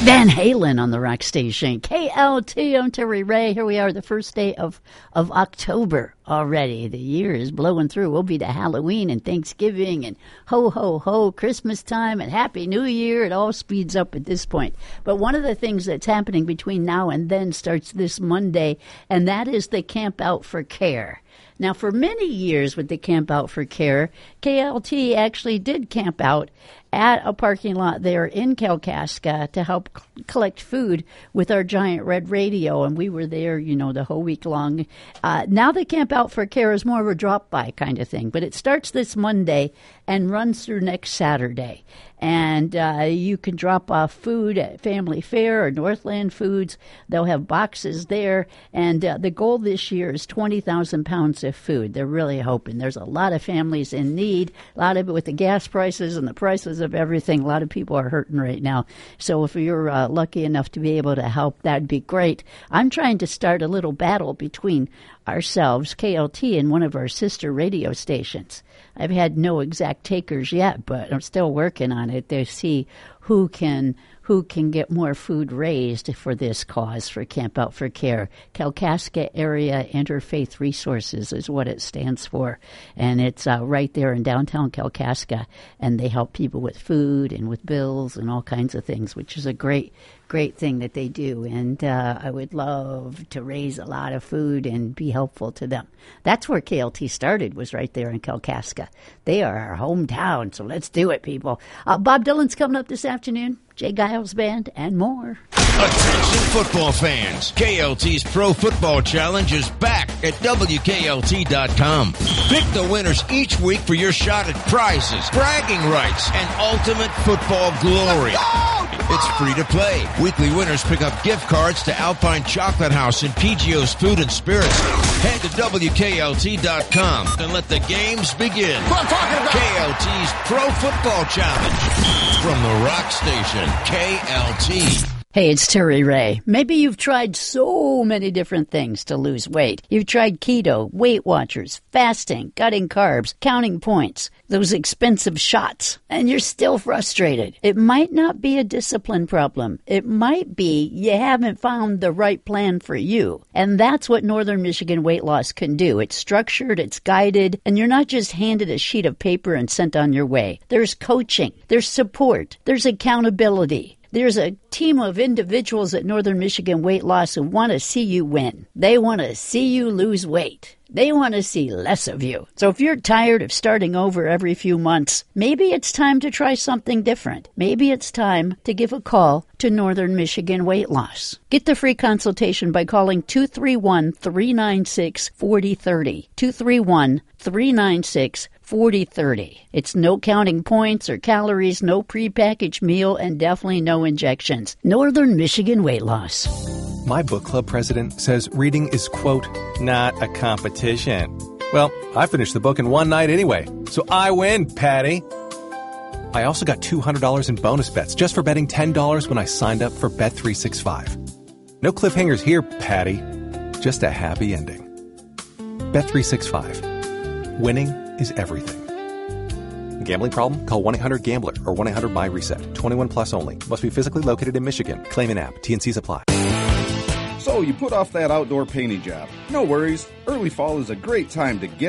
Van Halen on the rock station. KLT, I'm Terry Ray. Here we are, the first day of October already. The year is blowing through. We'll be to Halloween and Thanksgiving and ho, ho, ho, Christmas time and Happy New Year. It all speeds up at this point. But one of the things that's happening between now and then starts this Monday, and that is the Camp Out for Care. Now, for many years with the Camp Out for Care, KLT actually did camp out at a parking lot there in Kalkaska to help collect food with our giant red radio, and we were there, the whole week long. Now the Camp Out for Care is more of a drop-by kind of thing, but it starts this Monday and runs through next Saturday. And you can drop off food at Family Fare or Northland Foods. They'll have boxes there. And the goal this year is 20,000 pounds of food. They're really hoping. There's a lot of families in need, a lot of it with the gas prices and the prices of everything. A lot of people are hurting right now. So if you're lucky enough to be able to help, that'd be great. I'm trying to start a little battle between ourselves, KLT, and one of our sister radio stations. I've had no exact takers yet, but I'm still working on it to see who can get more food raised for this cause for Camp Out for Care. Kalkaska Area Interfaith Resources is what it stands for, and it's right there in downtown Kalkaska, and they help people with food and with bills and all kinds of things, which is a great thing that they do, and I would love to raise a lot of food and be helpful to them. That's where KLT started, was right there in Kalkaska. They are our hometown, so let's do it, people. Bob Dylan's coming up this afternoon, Jay Giles Band, and more. Attention football fans, KLT's Pro Football Challenge is back at WKLT.com. Pick the winners each week for your shot at prizes, bragging rights, and ultimate football glory. It's free to play. Weekly winners pick up gift cards to Alpine Chocolate House and PGO's Food and Spirits. Head to WKLT.com and let the games begin. KLT's Pro Football Challenge from the rock station, KLT. Hey, it's Terry Ray. Maybe you've tried so many different things to lose weight. You've tried keto, Weight Watchers, fasting, cutting carbs, counting points, those expensive shots, and you're still frustrated. It might not be a discipline problem. It might be you haven't found the right plan for you. And that's what Northern Michigan Weight Loss can do. It's structured, it's guided, and you're not just handed a sheet of paper and sent on your way. There's coaching, there's support, there's accountability. There's a team of individuals at Northern Michigan Weight Loss who want to see you win. They want to see you lose weight. They want to see less of you. So if you're tired of starting over every few months, maybe it's time to try something different. Maybe it's time to give a call to Northern Michigan Weight Loss. Get the free consultation by calling 231-396-4030. 231-396-4030. It's no counting points or calories, no prepackaged meal, and definitely no injections. Northern Michigan Weight Loss. My book club president says reading is, quote, not a competition. Well, I finished the book in one night anyway, so I win, Patty. I also got $200 in bonus bets just for betting $10 when I signed up for Bet365. No cliffhangers here, Patty. Just a happy ending. Bet365. Winning is everything. Gambling problem? Call 1-800-GAMBLER or 1-800-MY-RESET. 21 plus only. Must be physically located in Michigan. Claim an app. T&Cs apply. So you put off that outdoor painting job. No worries. Early fall is a great time to get